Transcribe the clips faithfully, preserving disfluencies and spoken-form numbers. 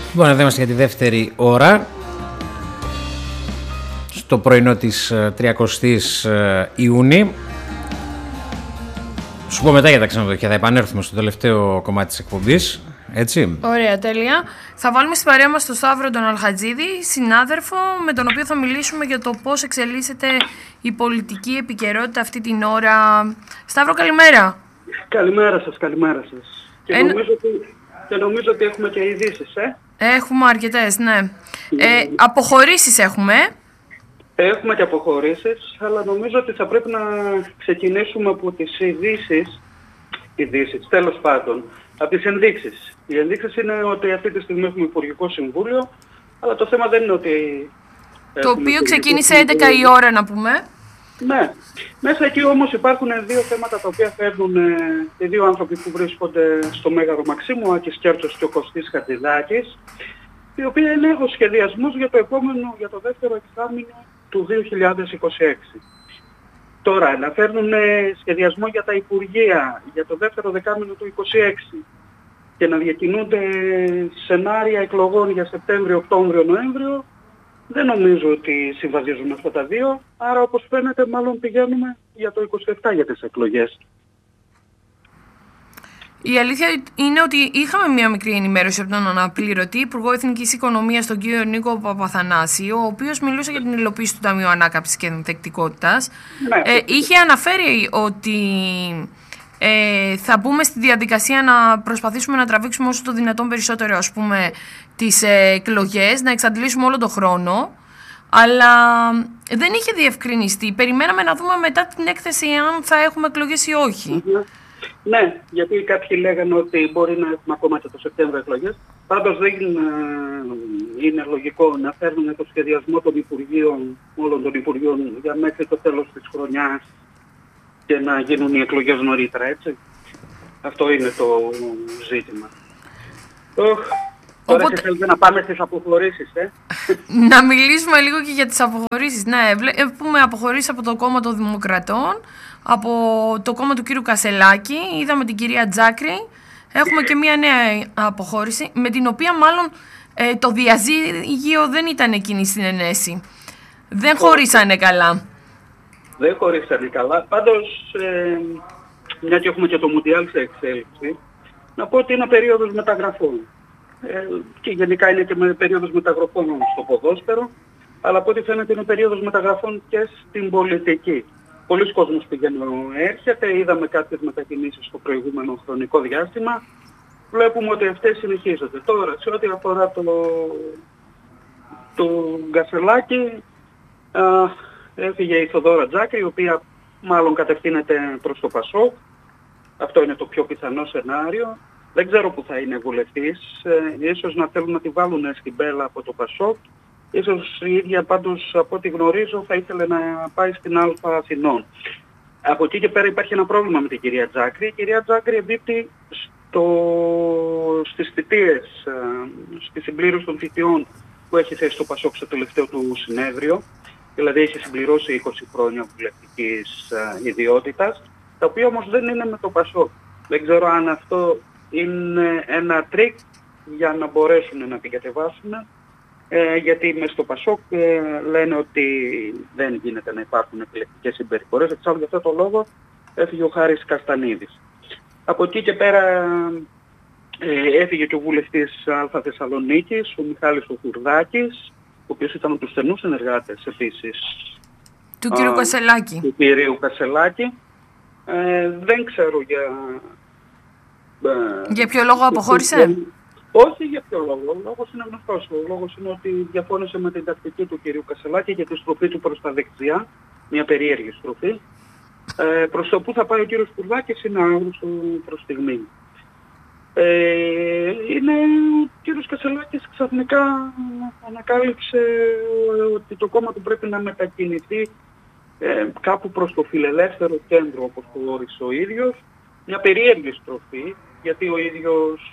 Λοιπόν, εδώ είμαστε για τη δεύτερη ώρα, στο πρωινό της τριακοστής Ιούνιου. Σου πω μετά για τα ξενοδοχεία, θα επανέλθουμε στο τελευταίο κομμάτι της εκπομπής, έτσι. Ωραία, τέλεια. Θα βάλουμε στην παρέα μας τον Σταύρο τον Αλχατζίδη, συνάδελφο, με τον οποίο θα μιλήσουμε για το πώς εξελίσσεται η πολιτική επικαιρότητα αυτή την ώρα. Σταύρο, καλημέρα. Καλημέρα σας, καλημέρα σας. Και, Εν... νομίζω, ότι, και νομίζω ότι έχουμε και ειδήσεις, ε. Έχουμε αρκετές, ναι. Mm. Ε, αποχωρήσεις έχουμε. Έχουμε και αποχωρήσεις, αλλά νομίζω ότι θα πρέπει να ξεκινήσουμε από τις ειδήσεις, ειδήσεις, τέλος πάντων, από τις ενδείξεις. Οι ενδείξεις είναι ότι αυτή τη στιγμή έχουμε Υπουργικό Συμβούλιο, αλλά το θέμα δεν είναι ότι... Το οποίο ξεκίνησε έντεκα η ώρα, να πούμε. Ναι. Μέσα εκεί όμως υπάρχουν δύο θέματα τα οποία φέρνουν ε, οι δύο άνθρωποι που βρίσκονται στο Μέγαρο Μαξίμου, ο Άκης Κέρτσος και ο Κωστής Χατζηδάκης, η οποία είναι ο σχεδιασμός για το επόμενο, για το δεύτερο εξάμηνο του δύο χιλιάδες είκοσι έξι. Τώρα, να φέρνουν σχεδιασμό για τα Υπουργεία για το δεύτερο δεκάμηνο του είκοσι έξι και να διακινούνται σενάρια εκλογών για Σεπτέμβριο, Οκτώβριο, Νοέμβριο, δεν νομίζω ότι συμβαδίζουν αυτά τα δύο, άρα όπως φαίνεται μάλλον πηγαίνουμε για το είκοσι επτά για τις εκλογές. Η αλήθεια είναι ότι είχαμε μία μικρή ενημέρωση από τον αναπληρωτή Υπουργό Εθνικής Οικονομίας, τον κύριο Νίκο Παπαθανάση, ο οποίος μιλούσε για την υλοποίηση του Ταμείου Ανάκαμψης και Ανθεκτικότητας. Ναι. Ε, είχε αναφέρει ότι ε, θα μπούμε στη διαδικασία να προσπαθήσουμε να τραβήξουμε όσο το δυνατόν περισσότερο, ας πούμε, τις ε, εκλογές, να εξαντλήσουμε όλο τον χρόνο, αλλά δεν είχε διευκρινιστεί. Περιμέναμε να δούμε μετά την έκθεση αν θα έχουμε εκλογές ή όχι. Mm-hmm. Ναι, γιατί κάποιοι λέγανε ότι μπορεί να έχουμε ακόμα και το Σεπτέμβριο εκλογές. Πάντως δεν είναι λογικό να φέρνουν το σχεδιασμό των Υπουργείων, όλων των Υπουργείων, για μέχρι το τέλος της χρονιάς και να γίνουν οι εκλογές νωρίτερα, έτσι. Αυτό είναι το ζήτημα. Τώρα Οπότε... θέλετε να πάμε στις αποχωρήσεις, ε. Να μιλήσουμε λίγο και για τις αποχωρήσεις. Ναι, έχουμε αποχωρήσει από το κόμμα των Δημοκρατών, από το κόμμα του κύριου Κασελάκη, είδαμε την κυρία Τζάκρη, έχουμε και μια νέα αποχώρηση, με την οποία μάλλον ε, το διαζύγιο δεν ήταν εκείνη στην ενέση. Δεν χωρίσανε καλά. Δεν χωρίσανε καλά. Πάντως, ε, μια και έχουμε και το Μουντιάλ σε εξέλιξη, να πω ότι είναι περίοδος μεταγραφών. Ε, και γενικά είναι και με περίοδος μεταγραφών στο ποδόσφαιρο, αλλά από ό,τι φαίνεται είναι περίοδος μεταγραφών και στην πολιτική. Πολλοί κόσμος πηγαίνει έρχεται, είδαμε κάποιες μετακινήσεις στο προηγούμενο χρονικό διάστημα. Βλέπουμε ότι αυτές συνεχίζονται. Τώρα, σε ό,τι αφορά το, το Κασελάκη, α, έφυγε η Θοδόρα Τζάκρη, η οποία μάλλον κατευθύνεται προς το Πασόκ. Αυτό είναι το πιο πιθανό σενάριο. Δεν ξέρω που θα είναι βουλευτής. Ε, ίσως να θέλουν να τη βάλουν στην μπέλα από το Πασόκ. Ίσως η ίδια πάντως από ό,τι γνωρίζω θα ήθελε να πάει στην Α Αθηνών. Από εκεί και πέρα υπάρχει ένα πρόβλημα με την κυρία Τζάκρη. Η κυρία Τζάκρη εμπίπτει στο... στις θητείες, στη συμπλήρωση των θητειών που έχει θέσει το Πασόκ στο τελευταίο του συνέδριο. Δηλαδή έχει συμπληρώσει είκοσι χρόνια βουλευτικής ιδιότητας, τα οποία όμως δεν είναι με το Πασόκ. Δεν ξέρω αν αυτό είναι ένα τρίκ για να μπορέσουν να την κατεβάσουν. Ε, γιατί μες στο Πασόκ ε, λένε ότι δεν γίνεται να υπάρχουν επιλεκτικές συμπεριφορές. Εξάλλου για αυτό το λόγο έφυγε ο Χάρης Καστανίδης. Από εκεί και πέρα ε, έφυγε και ο βουλευτής Α Θεσσαλονίκης, ο Μιχάλης ο Χουρδάκης, ο οποίος ήταν από τους στενούς συνεργάτες επίσης του κύριου Κασελάκη. Του κυρίου Κασελάκη. Ε, δεν ξέρω για... Για ποιο λόγο αποχώρησε? Όχι για ποιο λόγο. Ο λόγος είναι γνωστός. Ο λόγος είναι ότι διαφώνησε με την τακτική του κυρίου Κασελάκη και τη στροφή του προς τα δεξιά, μια περίεργη στροφή. Ε, προς το που θα πάει ο κύριος Κουρδάκης είναι άγνωστο προς στιγμή. Ε, είναι ο κύριος Κασελάκης ξαφνικά ανακάλυψε ότι το κόμμα του πρέπει να μετακινηθεί ε, κάπου προς το φιλελεύθερο κέντρο, όπως το όρισε ο ίδιος. Μια περίεργη στροφή, γιατί ο ίδιος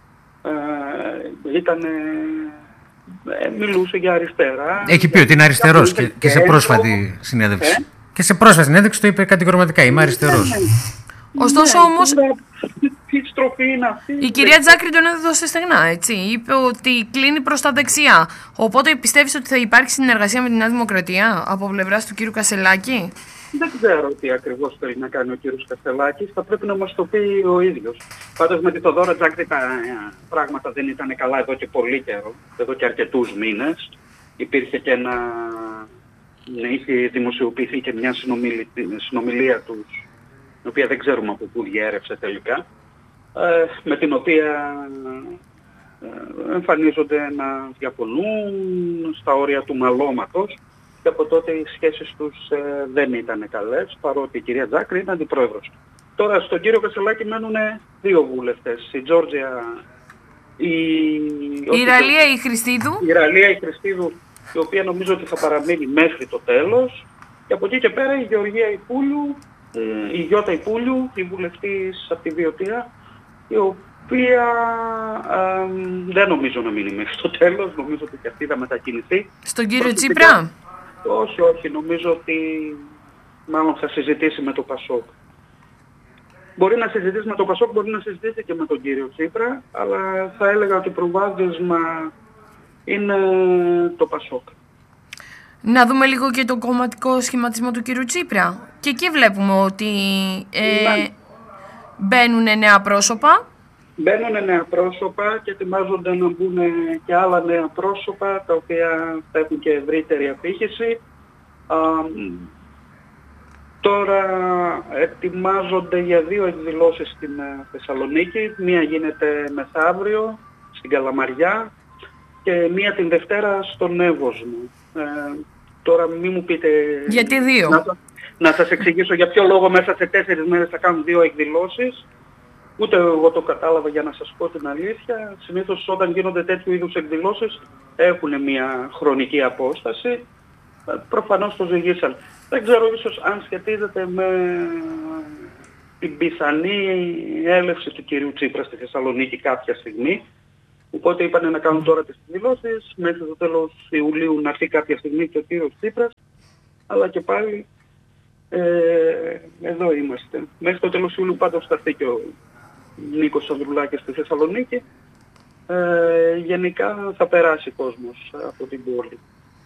Ε, ήταν, ε, μιλούσε για αριστερά. Έχει πει ότι είναι αριστερός και, και σε πρόσφατη συνέντευξη. Ε? Και σε πρόσφατη συνέντευξη το είπε κατηγορηματικά, είμαι αριστερός. Ναι, ναι. Ωστόσο ναι, όμως... τι στροφή είναι αυτή. Η κυρία Τζάκρη τον έδωσε στεγνά, έτσι. Είπε ότι κλείνει προς τα δεξιά. Οπότε πιστεύεις ότι θα υπάρξει συνεργασία με τη Νέα Δημοκρατία από πλευράς του κύριου Κασσελάκη? Δεν ξέρω τι ακριβώς θέλει να κάνει ο κύριος Κασσελάκης, θα πρέπει να μας το πει ο ίδιος. Πάντως με τη Θοδόρα Τζάκρη τα πράγματα δεν ήταν καλά εδώ και πολύ καιρό, εδώ και αρκετούς μήνες. Υπήρχε και ένα, ναι, είχε δημοσιοποιηθεί και μια συνομιλία τους, η οποία δεν ξέρουμε από πού διέρευσε τελικά, ε, με την οποία ε, εμφανίζονται να διαφωνούν στα όρια του μαλώματος. Και από τότε οι σχέσεις τους ε, δεν ήταν καλές, παρότι η κυρία Τζάκρη είναι αντιπρόεδρος. Τώρα στον κύριο Κασσελάκη μένουν δύο βουλευτές, η Τζόρτζια, η... Η Ραλία η Χριστίδου. Η Ραλία η Χριστίδου, η οποία νομίζω ότι θα παραμείνει μέχρι το τέλος. Και από εκεί και πέρα η Γεωργία Υπούλου, ε, η Γιώτα Υπούλου, η βουλευτής από τη Βιωτία, η οποία ε, δεν νομίζω να μείνει μέχρι το τέλος, νομίζω ότι και αυτή θα μετακινηθεί. Στον κύριο Τσίπρα. Όχι, όχι. Νομίζω ότι μάλλον θα συζητήσει με το Πασόκ. Μπορεί να συζητήσει με το Πασόκ, μπορεί να συζητήσει και με τον κύριο Τσίπρα, αλλά θα έλεγα ότι προβάδισμα είναι το Πασόκ. Να δούμε λίγο και το κομματικό σχηματισμό του κύριου Τσίπρα. Και εκεί βλέπουμε ότι ε, μπαίνουν νέα πρόσωπα. Μπαίνουν νέα πρόσωπα και ετοιμάζονται να μπουν και άλλα νέα πρόσωπα, τα οποία θα έχουν και ευρύτερη απήχηση. Α, τώρα ετοιμάζονται για δύο εκδηλώσεις στην Θεσσαλονίκη. Μία γίνεται μεθαύριο στην Καλαμαριά και μία την Δευτέρα στον Εύωσμο. Ε, τώρα μην μου πείτε... Γιατί δύο? Να, να σας εξηγήσω για ποιο λόγο μέσα σε τέσσερις μέρες θα κάνουν δύο εκδηλώσεις. Ούτε εγώ το κατάλαβα, για να σας πω την αλήθεια. Συνήθως όταν γίνονται τέτοιου είδους εκδηλώσεις έχουν μια χρονική απόσταση. Προφανώς το ζυγίσαν. Δεν ξέρω ίσως αν σχετίζεται με την πιθανή έλευση του κυρίου Τσίπρα στη Θεσσαλονίκη κάποια στιγμή. Οπότε είπανε να κάνουν τώρα τις εκδηλώσεις, μέχρι το τέλος Ιουλίου να έρθει κάποια στιγμή και ο κύριος Τσίπρας. Αλλά και πάλι ε, εδώ είμαστε. Μέχρι το τέλος Ιουλίου πάντως θα έρθει και ο Νίκος Ανδρουλάκης στη Θεσσαλονίκη. Ε, γενικά θα περάσει κόσμος από την πόλη.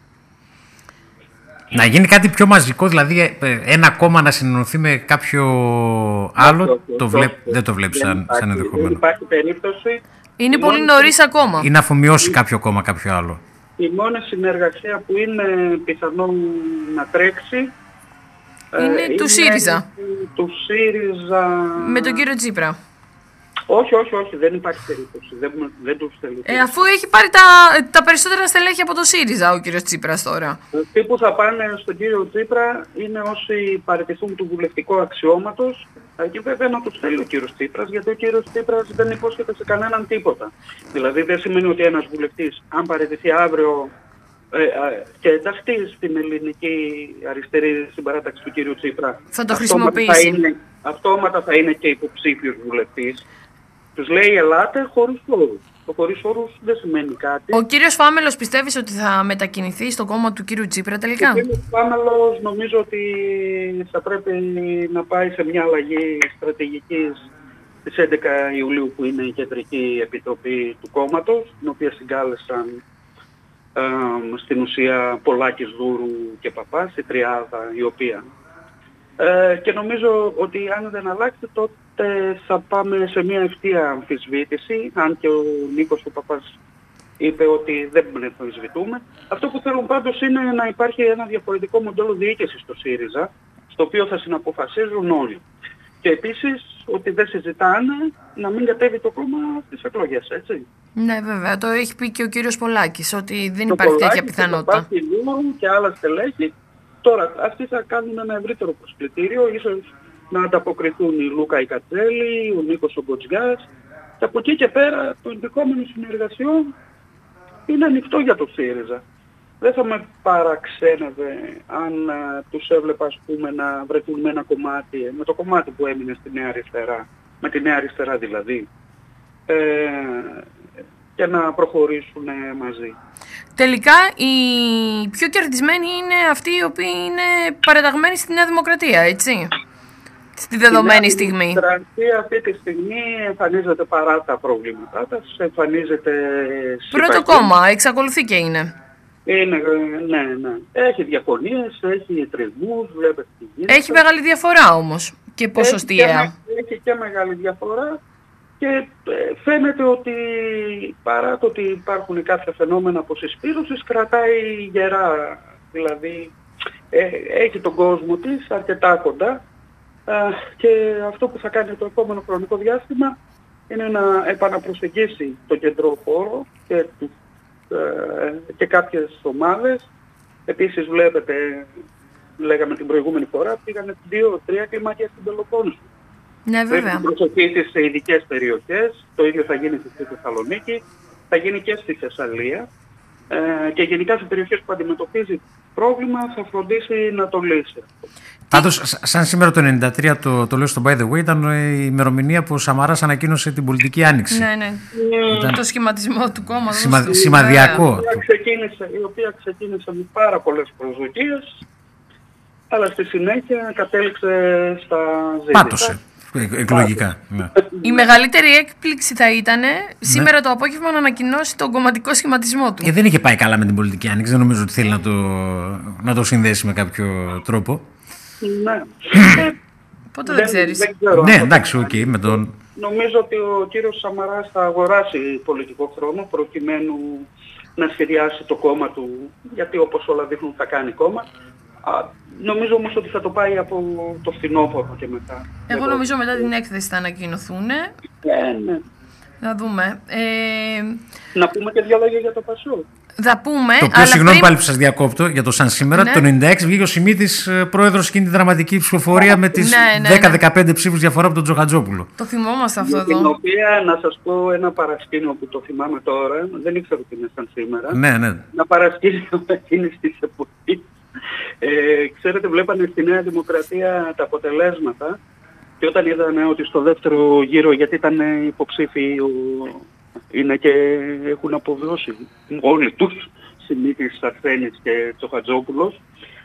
Να γίνει κάτι πιο μαζικό, δηλαδή ένα κόμμα να συνενωθεί με κάποιο άλλο, το, το, το βλέπ, δεν το βλέπεις σαν, σαν ενδεχομένο. Υπάρχει περίπτωση. Είναι πολύ νωρίς ακόμα. Ή να αφομοιώσει κάποιο κόμμα κάποιο άλλο. Η μόνη συνεργασία που είναι πιθανόν να τρέξει είναι ε, του είναι ΣΥΡΙΖΑ. Του ΣΥΡΙΖΑ. Με τον κύριο Τσίπρα. Όχι, όχι, όχι, δεν υπάρχει περίπτωση. Δεν, δεν τους θέλει. Ε, αφού έχει πάρει τα, τα περισσότερα στελέχη από το ΣΥΡΙΖΑ ο κύριος Τσίπρας τώρα. Αυτοί που θα πάνε στον κύριο Τσίπρα είναι όσοι παραιτηθούν του βουλευτικού αξιώματος. Εκεί βέβαια να τους θέλει ο κύριος Τσίπρας, γιατί ο κύριος Τσίπρας δεν υπόσχεται σε κανέναν τίποτα. Δηλαδή δεν σημαίνει ότι ένας βουλευτής, αν παραιτηθεί αύριο ε, ε, και ενταχθεί στην ελληνική αριστερή συμπαράταξη του κύριου Τσίπρα, θα το χρησιμοποιήσει. Αυτόματα θα είναι και υποψήφιος βουλευτής. Τους λέει ελάτε χωρίς όρους. Το χωρίς όρους δεν σημαίνει κάτι. Ο κύριος Φάμελος πιστεύεις ότι θα μετακινηθεί στο κόμμα του κύριου Τσίπρα τελικά? Ο κύριος Φάμελος νομίζω ότι θα πρέπει να πάει σε μια αλλαγή στρατηγικής στις έντεκα Ιουλίου, που είναι η κεντρική επιτροπή του κόμματος, την οποία συγκάλεσαν ε, στην ουσία Πολάκης, Δούρου και Παπάς, η τριάδα η οποία. Ε, και νομίζω ότι αν δεν αλλάξει τότε θα πάμε σε μια ευθεία αμφισβήτηση, αν και ο Νίκος ο Παπάς είπε ότι δεν αμφισβητούμε. Αυτό που θέλουν πάντως είναι να υπάρχει ένα διαφορετικό μοντέλο διοίκησης στο ΣΥΡΙΖΑ, στο οποίο θα συναποφασίζουν όλοι. Και επίσης ότι δεν συζητάνε να μην κατέβει το κόμμα στις εκλογές, έτσι. Ναι, βέβαια, το έχει πει και ο κύριος Πολάκης, ότι δεν το υπάρχει τέτοια πιθανότητα. Υπάρχει Λούρου και άλλα στελέχη. Τώρα, αυτοί θα κάνουν ένα ευρύτερο προσκλητήριο, ίσως να ανταποκριθούν η Λούκα η Κατσέλη, ο Νίκος ο Μποτζιάς, και από εκεί και πέρα το ενδεχόμενο συνεργασιών είναι ανοιχτό για το ΣΥΡΙΖΑ. Δεν θα με παραξένευε αν α, τους έβλεπα, ας πούμε, να βρεθούν με ένα κομμάτι, με το κομμάτι που έμεινε στη Νέα Αριστερά, με τη Νέα Αριστερά δηλαδή, ε, και να προχωρήσουν μαζί. Τελικά οι πιο κερδισμένοι είναι αυτοί οι οποίοι είναι παραταγμένοι στη Νέα Δημοκρατία, έτσι. στη δεδομένη στιγμή. Η δημοκρατία αυτή τη στιγμή εμφανίζεται παρά τα προβλήματά της, εμφανίζεται... Πρώτο κόμμα, εξακολουθεί και είναι. Είναι, ναι, ναι. Έχει διαφωνίες, έχει τρισμούς, βλέπετε τι γίνεται. Έχει μεγάλη διαφορά όμως και ποσοστιαία. Έχει, έχει και μεγάλη διαφορά και φαίνεται ότι παρά το ότι υπάρχουν κάποια φαινόμενα αποσυσπήρωσης, κρατάει γερά. Δηλαδή ε, έχει τον κόσμο της αρκετά κοντά ε, και αυτό που θα κάνει το επόμενο χρονικό διάστημα είναι να επαναπροσεγγίσει το κεντρό χώρο και τους και κάποιες ομάδες. Επίσης βλέπετε, λέγαμε την προηγούμενη φορά, πήγανε δύο-τρία κλιμάκια στην Πελοπόννησο. Ναι, βέβαια. Πρέπει προσοχή σε ειδικές περιοχές, το ίδιο θα γίνει στη Θεσσαλονίκη, θα γίνει και στη Θεσσαλία ε, και γενικά σε περιοχές που αντιμετωπίζει πρόβλημα θα φροντίσει να το λύσει. Πάντως, σαν σήμερα το ενενήντα τρία, το, το λέω στο by the way, ήταν η ημερομηνία που ο Σαμαράς ανακοίνωσε την πολιτική άνοιξη. Ναι, ναι. Ήταν το σχηματισμό του κόμματος. Σημα, σημαδιακό. Η οποία, ξεκίνησε, η οποία ξεκίνησε με πάρα πολλές προσδοκίες, αλλά στη συνέχεια κατέληξε στα ζήτητα. Πάτωσε. Εκλογικά. Ναι. Η μεγαλύτερη έκπληξη θα ήταν σήμερα ναι. το απόγευμα να ανακοινώσει τον κομματικό σχηματισμό του. Ε, δεν είχε πάει καλά με την πολιτική άνοιξη. Δεν νομίζω ότι θέλει να το, να το συνδέσει με κάποιο τρόπο. Ναι. Πότε δεν ξέρεις. Δεν ξέρω, ναι, εντάξει, οκ. Okay, με τον... Νομίζω ότι ο κύριος Σαμαράς θα αγοράσει πολιτικό χρόνο προκειμένου να σχεδιάσει το κόμμα του, γιατί όπως όλα δείχνουν θα κάνει κόμμα. Α, νομίζω όμως ότι θα το πάει από το φθινόπωρο και μετά. Εγώ νομίζω μετά την έκθεση θα ανακοινωθούν. Ε, ναι. Να δούμε. Ε... Να πούμε και δύο λόγια για το Πασόκ. Θα πούμε. Το οποίο, συγγνώμη πριν... πάλι που σας διακόπτω, για το σαν σήμερα, ναι. Το ενενήντα έξι βγήκε ο Σιμίτης πρόεδρος εκείνη τη δραματική ψηφοφορία ναι. με τις ναι, ναι, δέκα δεκαπέντε ναι. ψήφους διαφορά από τον Τζοχατζόπουλο. Το θυμόμαστε αυτό εδώ. Την οποία, να σας πω ένα παρασκήνιο που το θυμάμαι τώρα, δεν ήξερα ότι είναι σαν σήμερα. Ναι, ναι. Ένα παρασκήνιο εκείνης της εποχής. Ε, ξέρετε, βλέπανε στη Νέα Δημοκρατία τα αποτελέσματα και όταν είδανε ότι στο δεύτερο γύρο, γιατί ήταν υποψήφοι είναι και έχουν αποδώσει όλοι τους, Σιμίτης, Αρσένης και Τσοχατζόπουλος,